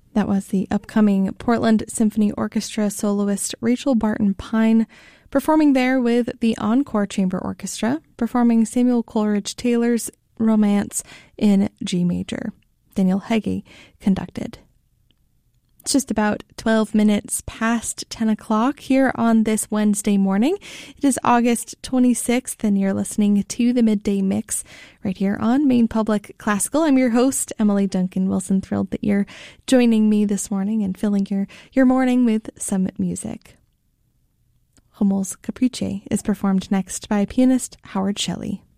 That was the upcoming Portland Symphony Orchestra soloist Rachel Barton Pine, performing there with the Encore Chamber Orchestra, performing Samuel Coleridge Taylor's Romance in G major. Daniel Heggie conducted. It's just about 12 minutes past 10 o'clock here on this Wednesday morning. It is August 26th, and you're listening to the Midday Mix right here on Maine Public Classical. I'm your host, Emily Duncan Wilson. Thrilled that you're joining me this morning and filling your morning with some music. Hummel's Caprice is performed next by pianist Howard Shelley.